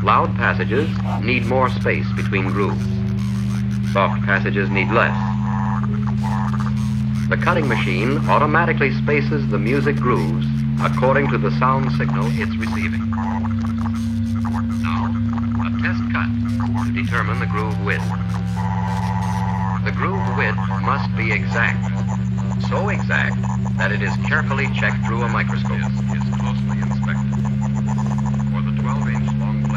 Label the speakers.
Speaker 1: Loud passages need more space between grooves. Soft passages need less. The cutting machine automatically spaces the music grooves according to the sound signal it's receiving. Now, a test cut to determine the groove width. The groove width must be exact, so exact that it is carefully checked through a microscope. Is closely inspected. For the 12-inch long